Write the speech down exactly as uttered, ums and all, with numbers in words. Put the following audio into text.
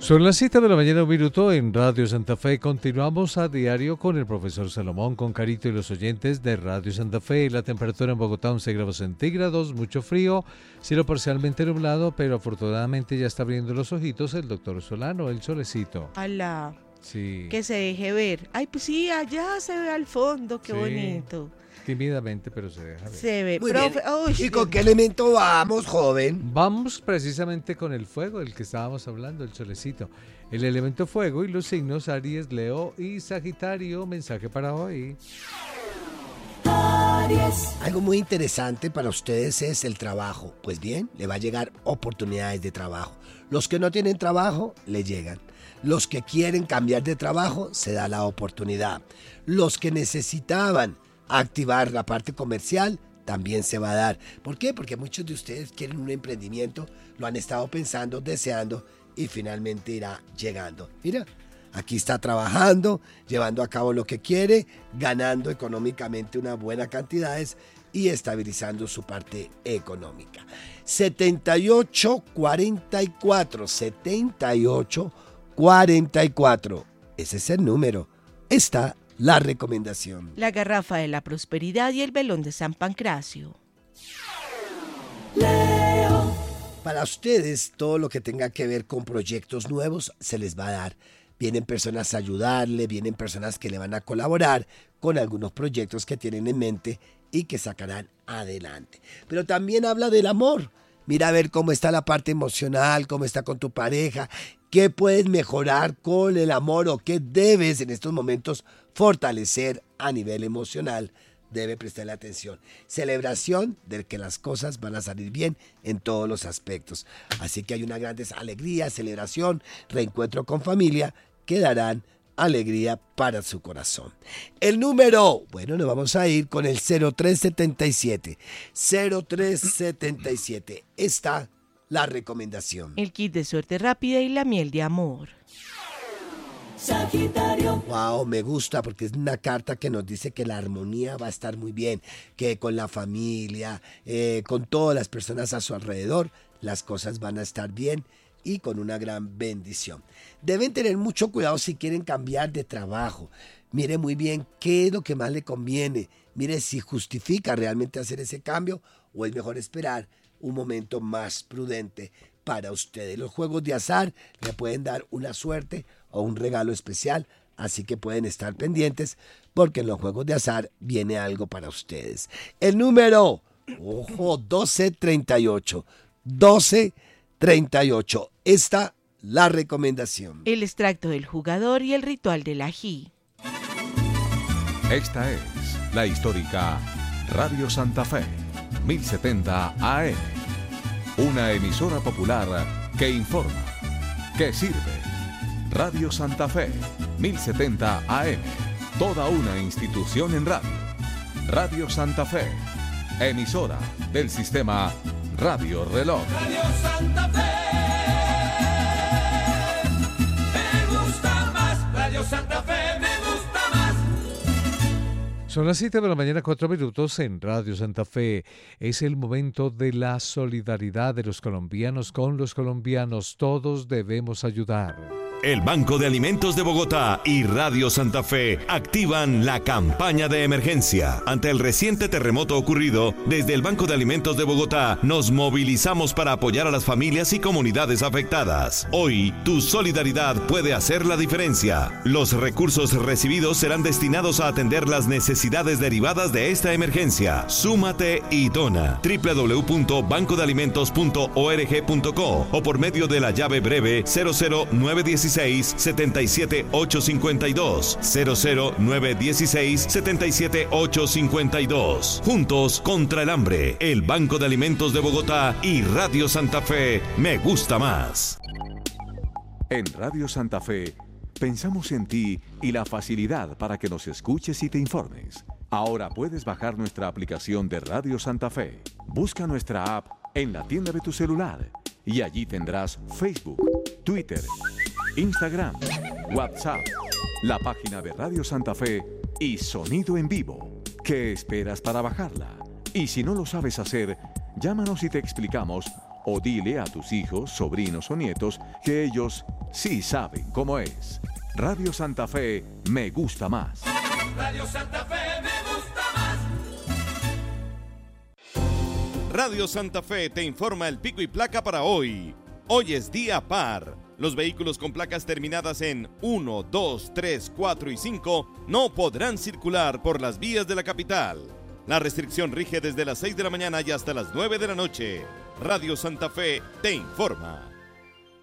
Son las siete de la mañana, un minuto en Radio Santa Fe. Continuamos a diario con el profesor Salomón, con Carito y los oyentes de Radio Santa Fe. La temperatura en Bogotá, once grados centígrados, mucho frío, cielo parcialmente nublado, pero afortunadamente ya está abriendo los ojitos el doctor Solano, el solecito. Alá, sí. Que se deje ver. Ay, pues sí, allá se ve al fondo, qué sí. bonito. Tímidamente, pero se deja ver. Se ve. Muy Profe, bien. uy, ¿Y con Dios. qué elemento vamos, joven? Vamos precisamente con el fuego del que estábamos hablando, el solecito. El elemento fuego y los signos Aries, Leo y Sagitario. Mensaje para hoy. Aries. Algo muy interesante para ustedes es el trabajo. Pues bien, le va a llegar oportunidades de trabajo. Los que no tienen trabajo, le llegan. Los que quieren cambiar de trabajo, se da la oportunidad. Los que necesitaban activar la parte comercial, también se va a dar. ¿Por qué? Porque muchos de ustedes quieren un emprendimiento, lo han estado pensando, deseando y finalmente irá llegando. Mira, aquí está trabajando, llevando a cabo lo que quiere, ganando económicamente unas buenas cantidades y estabilizando su parte económica. setenta y ocho cuarenta y cuatro, setenta y ocho cuarenta y cuatro. Ese es el número. Está la recomendación. La garrafa de la prosperidad y el velón de San Pancracio. Leo. Para ustedes, todo lo que tenga que ver con proyectos nuevos se les va a dar. Vienen personas a ayudarle, vienen personas que le van a colaborar con algunos proyectos que tienen en mente y que sacarán adelante. Pero también habla del amor. Mira a ver cómo está la parte emocional, cómo está con tu pareja, qué puedes mejorar con el amor o qué debes en estos momentos fortalecer a nivel emocional. Debe prestarle atención. Celebración de que las cosas van a salir bien en todos los aspectos. Así que hay una gran alegría, celebración, reencuentro con familia que darán alegría para su corazón. El número, bueno, nos vamos a ir con el cero tres setenta y siete. cero tres setenta y siete. Está la recomendación. El kit de suerte rápida y la miel de amor. Sagitario. Wow, me gusta porque es una carta que nos dice que la armonía va a estar muy bien, que con la familia, eh, con todas las personas a su alrededor, las cosas van a estar bien y con una gran bendición. Deben tener mucho cuidado si quieren cambiar de trabajo. Mire muy bien qué es lo que más le conviene. Mire si justifica realmente hacer ese cambio o es mejor esperar un momento más prudente para ustedes. Los juegos de azar le pueden dar una suerte o un regalo especial, así que pueden estar pendientes porque en los juegos de azar viene algo para ustedes. El número, ojo, doce treinta y ocho. doce treinta y ocho. Esta la recomendación. El extracto del jugador y el ritual del ají. Esta es la histórica Radio Santa Fe, mil setenta A M. Una emisora popular que informa, que sirve. Radio Santa Fe, mil setenta A M. Toda una institución en radio. Radio Santa Fe, emisora del sistema Radio Reloj. Radio Santa Fe, me gusta más. Radio Santa Fe, me gusta más. Son las siete de la mañana, cuatro minutos en Radio Santa Fe. Es el momento de la solidaridad de los colombianos con los colombianos. Todos debemos ayudar. El Banco de Alimentos de Bogotá y Radio Santa Fe activan la campaña de emergencia. Ante el reciente terremoto ocurrido, desde el Banco de Alimentos de Bogotá nos movilizamos para apoyar a las familias y comunidades afectadas. Hoy, tu solidaridad puede hacer la diferencia. Los recursos recibidos serán destinados a atender las necesidades derivadas de esta emergencia. Súmate y dona. doble u doble u doble u punto banco de alimentos punto org punto co o por medio de la llave breve cero cero nueve uno seis siete siete ocho cinco dos, cero cero nueve uno seis siete siete ocho cinco dos. Juntos contra el hambre, el Banco de Alimentos de Bogotá y Radio Santa Fe, me gusta más. En Radio Santa Fe, pensamos en ti y la facilidad para que nos escuches y te informes. Ahora puedes bajar nuestra aplicación de Radio Santa Fe. Busca nuestra app en la tienda de tu celular y allí tendrás Facebook, Twitter, Instagram, WhatsApp, la página de Radio Santa Fe y sonido en vivo. ¿Qué esperas para bajarla? Y si no lo sabes hacer, llámanos y te explicamos o dile a tus hijos, sobrinos o nietos que ellos sí saben cómo es. Radio Santa Fe me gusta más. Radio Santa Fe me gusta más. Radio Santa Fe te informa el pico y placa para hoy. Hoy es día par. Los vehículos con placas terminadas en uno, dos, tres, cuatro y cinco no podrán circular por las vías de la capital. La restricción rige desde las seis de la mañana y hasta las nueve de la noche. Radio Santa Fe te informa.